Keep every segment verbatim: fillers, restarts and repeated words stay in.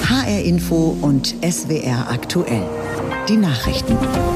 H R Info und S W R aktuell. Die Nachrichten.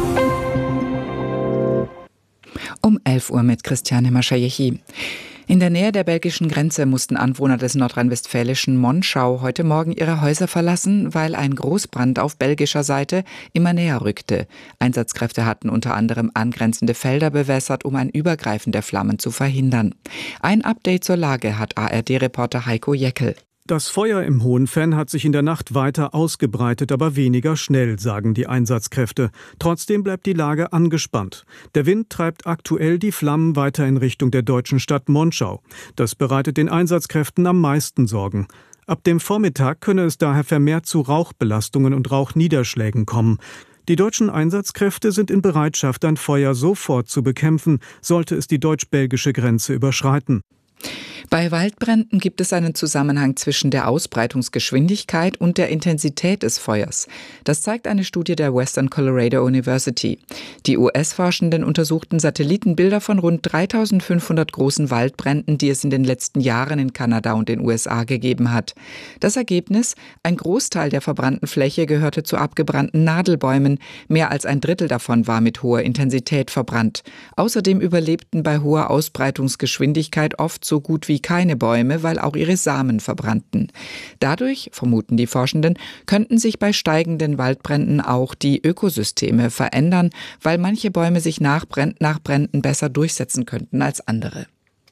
Um elf Uhr mit Christiane Maschajechi. In der Nähe der belgischen Grenze mussten Anwohner des nordrhein-westfälischen Monschau heute Morgen ihre Häuser verlassen, weil ein Großbrand auf belgischer Seite immer näher rückte. Einsatzkräfte hatten unter anderem angrenzende Felder bewässert, um ein Übergreifen der Flammen zu verhindern. Ein Update zur Lage hat A R D-Reporter Heiko Jeckel. Das Feuer im Hohenfenn hat sich in der Nacht weiter ausgebreitet, aber weniger schnell, sagen die Einsatzkräfte. Trotzdem bleibt die Lage angespannt. Der Wind treibt aktuell die Flammen weiter in Richtung der deutschen Stadt Monschau. Das bereitet den Einsatzkräften am meisten Sorgen. Ab dem Vormittag könne es daher vermehrt zu Rauchbelastungen und Rauchniederschlägen kommen. Die deutschen Einsatzkräfte sind in Bereitschaft, ein Feuer sofort zu bekämpfen, sollte es die deutsch-belgische Grenze überschreiten. Bei Waldbränden gibt es einen Zusammenhang zwischen der Ausbreitungsgeschwindigkeit und der Intensität des Feuers. Das zeigt eine Studie der Western Colorado University. Die U S-Forschenden untersuchten Satellitenbilder von rund dreitausendfünfhundert großen Waldbränden, die es in den letzten Jahren in Kanada und den U S A gegeben hat. Das Ergebnis: Ein Großteil der verbrannten Fläche gehörte zu abgebrannten Nadelbäumen. Mehr als ein Drittel davon war mit hoher Intensität verbrannt. Außerdem überlebten bei hoher Ausbreitungsgeschwindigkeit oft so gut wie keine Bäume, weil auch ihre Samen verbrannten. Dadurch, vermuten die Forschenden, könnten sich bei steigenden Waldbränden auch die Ökosysteme verändern, weil manche Bäume sich nach Bränden besser durchsetzen könnten als andere.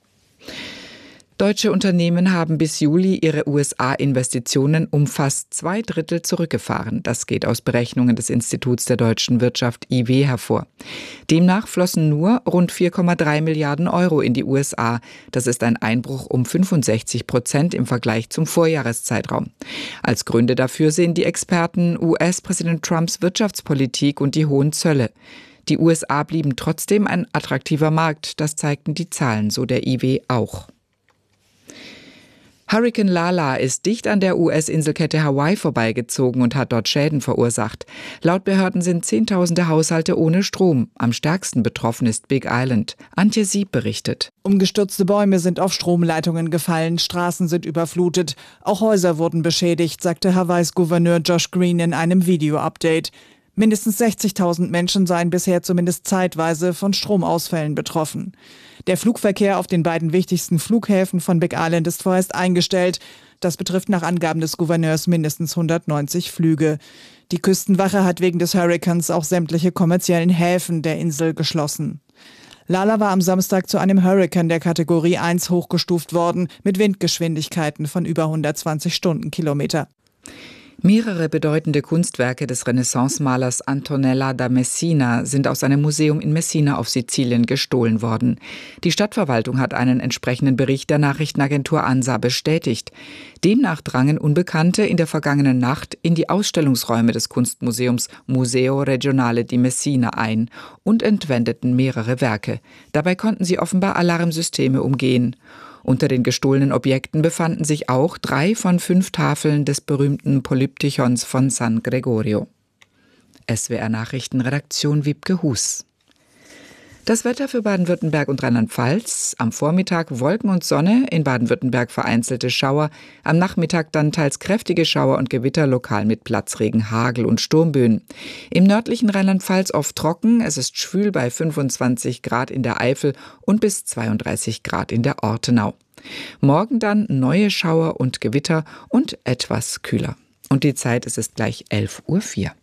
Deutsche Unternehmen haben bis Juli ihre U S A-Investitionen um fast zwei Drittel zurückgefahren. Das geht aus Berechnungen des Instituts der deutschen Wirtschaft I W hervor. Demnach flossen nur rund vier Komma drei Milliarden Euro in die U S A. Das ist ein Einbruch um fünfundsechzig Prozent im Vergleich zum Vorjahreszeitraum. Als Gründe dafür sehen die Experten U S-Präsident Trumps Wirtschaftspolitik und die hohen Zölle. Die U S A blieben trotzdem ein attraktiver Markt. Das zeigten die Zahlen, so der I W auch. Hurrikan Lala ist dicht an der U S-Inselkette Hawaii vorbeigezogen und hat dort Schäden verursacht. Laut Behörden sind Zehntausende Haushalte ohne Strom. Am stärksten betroffen ist Big Island. Antje Sieb berichtet. Umgestürzte Bäume sind auf Stromleitungen gefallen, Straßen sind überflutet. Auch Häuser wurden beschädigt, sagte Hawaiis Gouverneur Josh Green in einem Video-Update. Mindestens sechzigtausend Menschen seien bisher zumindest zeitweise von Stromausfällen betroffen. Der Flugverkehr auf den beiden wichtigsten Flughäfen von Big Island ist vorerst eingestellt. Das betrifft nach Angaben des Gouverneurs mindestens hundertneunzig Flüge. Die Küstenwache hat wegen des Hurrikans auch sämtliche kommerziellen Häfen der Insel geschlossen. Lala war am Samstag zu einem Hurrikan der Kategorie eins hochgestuft worden, mit Windgeschwindigkeiten von über hundertzwanzig Stundenkilometer. Mehrere bedeutende Kunstwerke des Renaissance-Malers Antonella da Messina sind aus einem Museum in Messina auf Sizilien gestohlen worden. Die Stadtverwaltung hat einen entsprechenden Bericht der Nachrichtenagentur ANSA bestätigt. Demnach drangen Unbekannte in der vergangenen Nacht in die Ausstellungsräume des Kunstmuseums Museo Regionale di Messina ein und entwendeten mehrere Werke. Dabei konnten sie offenbar Alarmsysteme umgehen. Unter den gestohlenen Objekten befanden sich auch drei von fünf Tafeln des berühmten Polyptychons von San Gregorio. S W R-Nachrichtenredaktion Wiebke Hus. Das Wetter für Baden-Württemberg und Rheinland-Pfalz: Am Vormittag Wolken und Sonne, in Baden-Württemberg vereinzelte Schauer, am Nachmittag dann teils kräftige Schauer und Gewitter, lokal mit Platzregen, Hagel und Sturmböen. Im nördlichen Rheinland-Pfalz oft trocken, es ist schwül bei fünfundzwanzig Grad in der Eifel und bis zweiunddreißig Grad in der Ortenau. Morgen dann neue Schauer und Gewitter und etwas kühler. Und die Zeit, es ist gleich elf Uhr vier.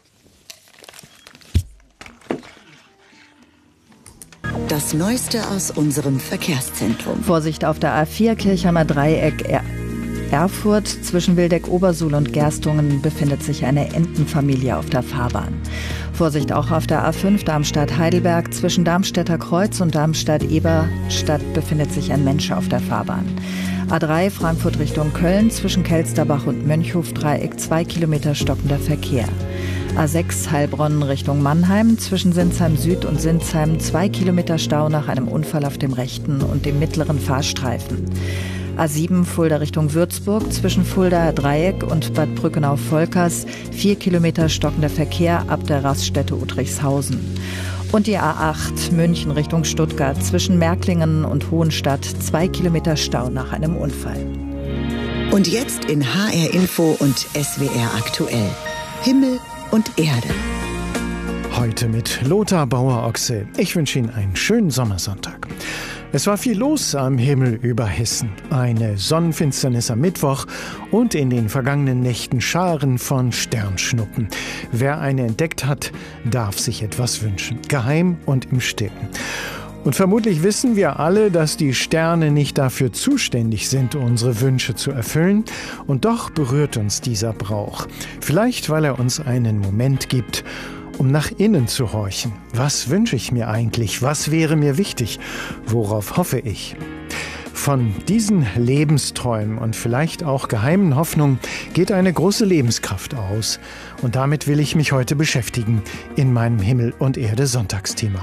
Das Neueste aus unserem Verkehrszentrum. Vorsicht auf der A vier Kirchheimer Dreieck er- Erfurt. Zwischen Wildeck-Obersuhl und Gerstungen befindet sich eine Entenfamilie auf der Fahrbahn. Vorsicht auch auf der A fünf Darmstadt-Heidelberg. Zwischen Darmstädter Kreuz und Darmstadt-Eberstadt befindet sich ein Mensch auf der Fahrbahn. A drei Frankfurt Richtung Köln. Zwischen Kelsterbach und Mönchhof-Dreieck zwei Kilometer stockender Verkehr. A sechs Heilbronn Richtung Mannheim, zwischen Sinsheim Süd und Sinsheim zwei Kilometer Stau nach einem Unfall auf dem rechten und dem mittleren Fahrstreifen. A sieben Fulda Richtung Würzburg, zwischen Fuldaer Dreieck und Bad Brückenau-Volkers vier Kilometer stockender Verkehr ab der Raststätte Uttrichshausen. Und die A acht München Richtung Stuttgart, zwischen Märklingen und Hohenstadt zwei Kilometer Stau nach einem Unfall. Und jetzt in H R Info und S W R aktuell. Himmel und Erde. Heute mit Lothar Bauer-Ochse. Ich wünsche Ihnen einen schönen Sommersonntag. Es war viel los am Himmel über Hessen. Eine Sonnenfinsternis am Mittwoch und in den vergangenen Nächten Scharen von Sternschnuppen. Wer eine entdeckt hat, darf sich etwas wünschen. Geheim und im Stillen. Und vermutlich wissen wir alle, dass die Sterne nicht dafür zuständig sind, unsere Wünsche zu erfüllen. Und doch berührt uns dieser Brauch. Vielleicht, weil er uns einen Moment gibt, um nach innen zu horchen. Was wünsche ich mir eigentlich? Was wäre mir wichtig? Worauf hoffe ich? Von diesen Lebensträumen und vielleicht auch geheimen Hoffnungen geht eine große Lebenskraft aus. Und damit will ich mich heute beschäftigen in meinem Himmel und Erde Sonntagsthema.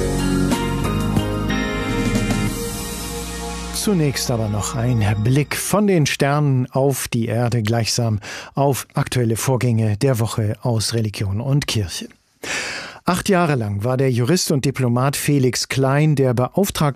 Zunächst aber noch ein Blick von den Sternen auf die Erde, gleichsam auf aktuelle Vorgänge der Woche aus Religion und Kirche. Acht Jahre lang war der Jurist und Diplomat Felix Klein der Beauftragte